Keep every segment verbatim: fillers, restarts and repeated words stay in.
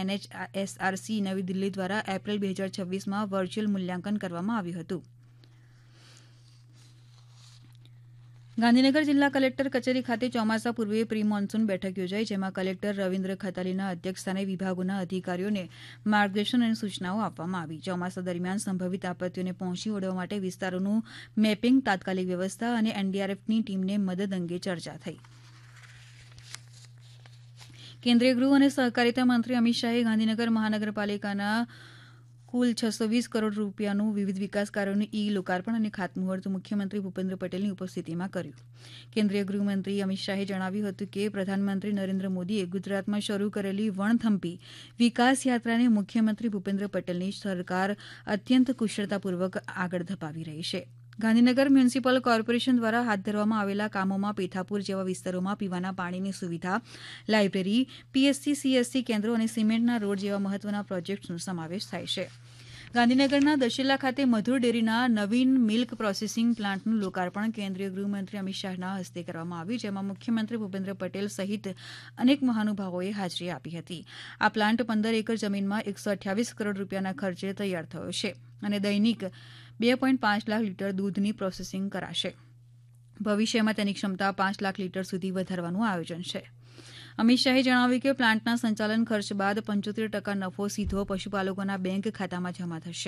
એનએચએસઆરસી નવી દિલ્હી દ્વારા એપ્રિલ બે હજાર છવ્વીસમાં વર્ચ્યુઅલ મૂલ્યાંકન કરવામાં આવ્યું હતું. ગાંધીનગર જિલ્લા કલેક્ટર કચેરી ખાતે ચોમાસા પૂર્વે પ્રી મોન્સૂન બેઠક યોજાઈ, જેમાં કલેક્ટર રવિન્દ્ર ખતાલીના અધ્યક્ષસ્થાને વિભાગોના અધિકારીઓને માર્ગદર્શન અને સૂચનાઓ આપવામાં આવી. ચોમાસા દરમિયાન સંભવિત આપત્તિઓને પહોંચી વળવા માટે વિસ્તારોનું મેપિંગ, તાત્કાલિક વ્યવસ્થા અને એનડીઆરએફની ટીમને મદદ અંગે ચર્ચા થઈ. કેન્દ્રીય ગૃહ અને સહકારિતા મંત્રી અમિત શાહે ગાંધીનગર મહાનગરપાલિકાના કુલ છસો વીસ કરોડ રૂપિયાનું વિવિધ વિકાસ કાર્યોનું ઈ લોકાર્પણ અને ખાતમુહૂર્ત મુખ્યમંત્રી ભૂપેન્દ્ર પટેલની ઉપસ્થિતિમાં કર્યું. કેન્દ્રીય ગૃહમંત્રી અમિત શાહે જણાવ્યું હતું કે પ્રધાનમંત્રી નરેન્દ્ર મોદીએ ગુજરાતમાં શરૂ કરેલી વણથંભી વિકાસ યાત્રાને મુખ્યમંત્રી ભૂપેન્દ્ર પટેલની સરકાર અત્યંત કુશળતાપૂર્વક આગળ ધપાવી રહી છે. ગાંધીનગર મ્યુનિસિપલ કોર્પોરેશન દ્વારા હાથ ધરવામાં આવેલા કામોમાં પેથાપુર જેવા વિસ્તારોમાં પીવાના પાણીની સુવિધા, લાઇબ્રેરી, પીએચસી સીએસસી કેન્દ્રો અને સિમેન્ટના રોડ જેવા મહત્વના પ્રોજેક્ટ્સનો સમાવેશ થાય છે. ગાંધીનગરના દશેલા ખાતે મધુર ડેરીના નવીન મિલ્ક પ્રોસેસિંગ પ્લાન્ટનું લોકાર્પણ કેન્દ્રીય ગૃહમંત્રી અમિત શાહના હસ્તે કરવામાં આવ્યું, જેમાં મુખ્યમંત્રી ભૂપેન્દ્ર પટેલ સહિત અનેક મહાનુભાવોએ હાજરી આપી હતી. આ પ્લાન્ટ પંદર એકર જમીનમાં એકસો અઠ્યાવીસ કરોડ રૂપિયાના ખર્ચે તૈયાર થયો છે અને દૈનિક બે પોઈન્ટ પાંચ લાખ લીટર દૂધની પ્રોસેસિંગ કરાશે. ભવિષ્યમાં તેની ક્ષમતા પાંચ લાખ લીટર સુધી વધારવાનું આયોજન છે. અમિત શાહે જણાવ્યું કે પ્લાન્ટના સંચાલન ખર્ચ બાદ પંચોતેર ટકા નફો સીધો પશુપાલકોના બેંક ખાતામાં જમા થશે.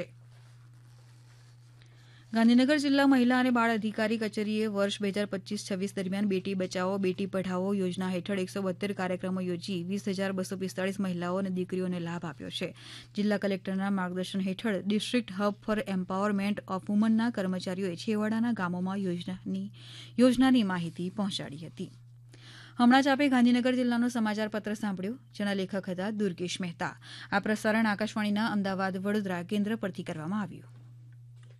ગાંધીનગર જિલ્લા મહિલા અને બાળ અધિકારી કચેરીએ વર્ષ બે હજાર પચીસ છવ્વીસ દરમિયાન બેટી બચાવો બેટી પઢાઓ યોજના હેઠળ એકસો બોતેર કાર્યક્રમો યોજી વીસ હજાર બસો પિસ્તાળીસ મહિલાઓ અને દીકરીઓને લાભ આપ્યો છે. જિલ્લા કલેક્ટરના માર્ગદર્શન હેઠળ district hub four empowerment of વુમનના કર્મચારીઓએ છેવાડાના ગામોમાં યોજનાની યોજનાની માહિતી પહોંચાડી હતી. હમણાં જ આપે ગાંધીનગર જિલ્લાનો સમાચાર પત્ર સાંભળ્યો, જેના લેખક હતા દુર્ગેશ મહેતા. આ પ્રસારણ આકાશવાણીના અમદાવાદ વડોદરા કેન્દ્ર પરથી કરવામાં આવ્યું.